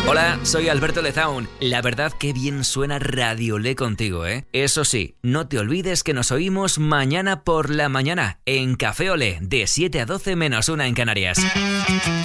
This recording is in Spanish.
Hola, soy Alberto Lezaun. La verdad que bien suena Radio Olé contigo, ¿eh? Eso sí, no te olvides que nos oímos mañana por la mañana en Café Olé, de 7 a 12 menos 1 en Canarias.